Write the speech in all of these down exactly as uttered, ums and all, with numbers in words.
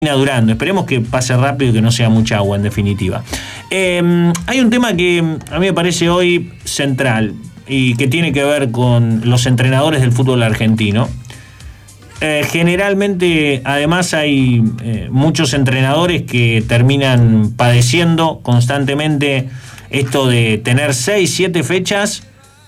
durando. Esperemos que pase rápido y que no sea mucha agua, en definitiva. Eh, hay un tema que a mí me parece hoy central y que tiene que ver con los entrenadores del fútbol argentino. Eh, generalmente, además, hay eh, muchos entrenadores que terminan padeciendo constantemente esto de tener seis, siete fechas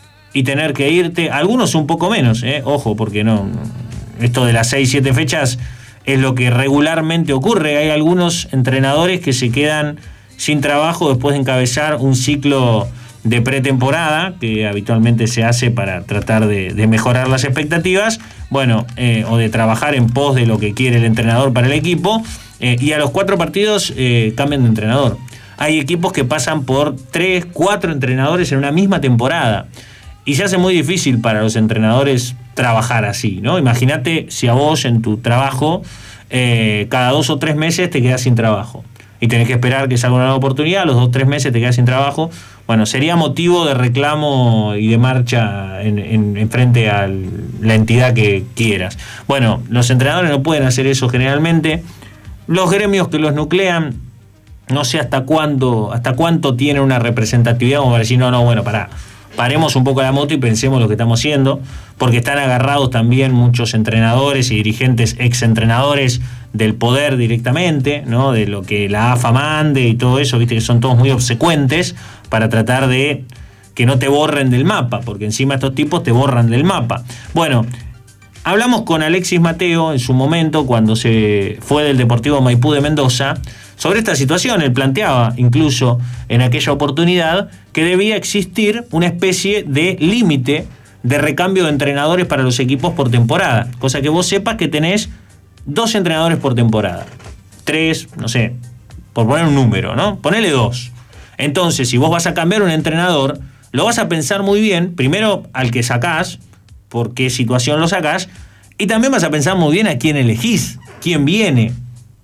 y tener que irte. Algunos un poco menos, eh, ojo, porque no, esto de las seis, siete fechas es lo que regularmente ocurre. Hay algunos entrenadores que se quedan sin trabajo después de encabezar un ciclo de pretemporada, que habitualmente se hace para tratar de, de mejorar las expectativas, bueno, eh, o de trabajar en pos de lo que quiere el entrenador para el equipo, eh, y a los cuatro partidos eh, cambian de entrenador. Hay equipos que pasan por tres, cuatro entrenadores en una misma temporada, y se hace muy difícil para los entrenadores trabajar así, ¿no? Imagínate si a vos en tu trabajo eh, cada dos o tres meses te quedás sin trabajo y tenés que esperar que salga una nueva oportunidad, a los dos o tres meses te quedás sin trabajo. Bueno, sería motivo de reclamo y de marcha en, en, en frente a la entidad que quieras. Bueno, los entrenadores no pueden hacer eso generalmente. Los gremios que los nuclean, no sé hasta cuándo, hasta cuánto tienen una representatividad como para decir, no, no, bueno, pará, paremos un poco la moto y pensemos lo que estamos haciendo, porque están agarrados también muchos entrenadores y dirigentes exentrenadores del poder directamente, ¿no? De lo que la A F A mande y todo eso, viste que son todos muy obsecuentes para tratar de que no te borren del mapa, porque encima estos tipos te borran del mapa. Bueno, hablamos con Alexis Mateo en su momento, cuando se fue del Deportivo Maipú de Mendoza, sobre esta situación. Él planteaba incluso en aquella oportunidad que debía existir una especie de límite de recambio de entrenadores para los equipos por temporada, cosa que vos sepas que tenés dos entrenadores por temporada, tres, no sé, por poner un número, ¿no? Ponele dos. Entonces, si vos vas a cambiar un entrenador, lo vas a pensar muy bien, primero al que sacás, por qué situación lo sacás, y también vas a pensar muy bien a quién elegís, quién viene,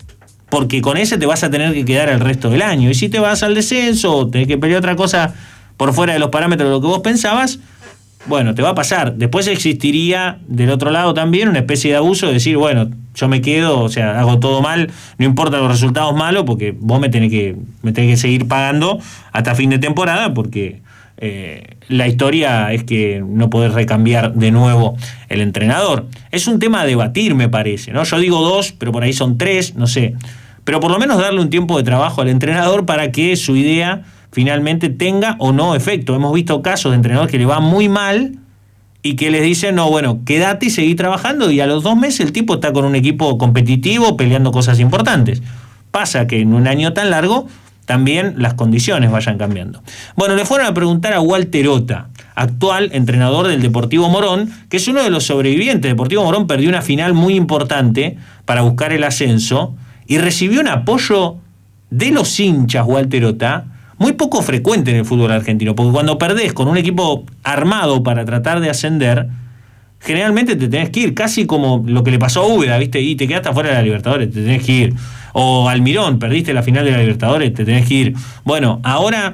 porque con ese te vas a tener que quedar el resto del año. Y si te vas al descenso o tenés que pelear otra cosa por fuera de los parámetros de lo que vos pensabas, bueno, te va a pasar. Después existiría del otro lado también una especie de abuso de decir, bueno, yo me quedo, o sea, hago todo mal, no importa los resultados malos, porque vos me tenés que, me tenés que seguir pagando hasta fin de temporada, porque eh, la historia es que no podés recambiar de nuevo el entrenador. Es un tema a debatir, me parece, ¿no? Yo digo dos, pero por ahí son tres, no sé. Pero por lo menos darle un tiempo de trabajo al entrenador para que su idea finalmente tenga o no efecto. Hemos visto casos de entrenadores que le va muy mal y que les dicen, no, bueno, quédate y seguí trabajando, y a los dos meses el tipo está con un equipo competitivo peleando cosas importantes. Pasa que en un año tan largo también las condiciones vayan cambiando. Bueno, le fueron a preguntar a Walter Ota, actual entrenador del Deportivo Morón, que es uno de los sobrevivientes. Deportivo Morón perdió una final muy importante para buscar el ascenso y recibió un apoyo de los hinchas, Walter Ota, muy poco frecuente en el fútbol argentino, porque cuando perdés con un equipo armado para tratar de ascender, generalmente te tenés que ir, casi como lo que le pasó a Úbeda, ¿viste? Y te quedaste afuera de la Libertadores, te tenés que ir. O Almirón, perdiste la final de la Libertadores, te tenés que ir. Bueno, ahora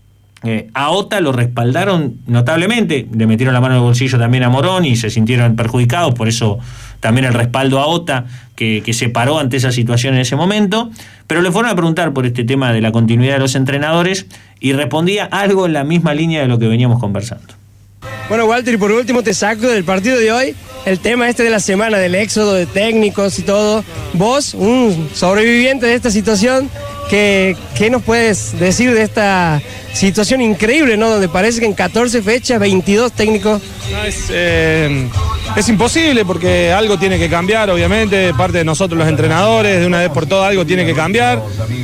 eh, a Ota lo respaldaron notablemente, le metieron la mano en el bolsillo también a Morón y se sintieron perjudicados, por eso también el respaldo a Ota, que, que se paró ante esa situación en ese momento. Pero le fueron a preguntar por este tema de la continuidad de los entrenadores y respondía algo en la misma línea de lo que veníamos conversando. Bueno, Walter, y por último te saco del partido de hoy el tema este de la semana, del éxodo de técnicos y todo. Vos, un sobreviviente de esta situación, ¿qué, qué nos puedes decir de esta situación increíble, ¿no? Donde parece que en catorce fechas, veintidós técnicos. No, es, eh, es imposible, porque algo tiene que cambiar, obviamente, de parte de nosotros los entrenadores, de una vez por todas algo tiene que cambiar,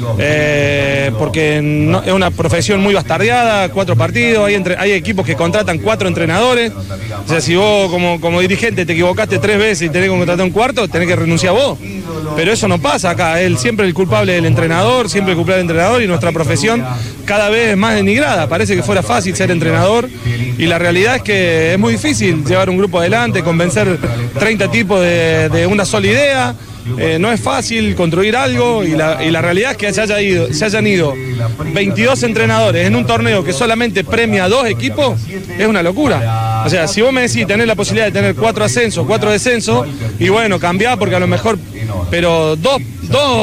eh, porque no, es una profesión muy bastardeada, cuatro partidos, hay, entre, hay equipos que contratan cuatro entrenadores, o sea, si vos como, como dirigente te equivocaste tres veces y tenés que contratar un cuarto, tenés que renunciar vos, pero eso no pasa acá, él siempre el culpable del entrenador, siempre el culpable del entrenador, y nuestra profesión cada vez es más denigrada. Parece que fuera fácil ser entrenador y la realidad es que es muy difícil llevar un grupo adelante, convencer treinta tipos de, de una sola idea. Eh, no es fácil construir algo y la, y la realidad es que se, haya ido, se hayan ido veintidós entrenadores en un torneo que solamente premia a dos equipos, es una locura. O sea, si vos me decís tener la posibilidad de tener cuatro ascensos, cuatro descensos, y bueno, cambiar porque a lo mejor, pero dos Dos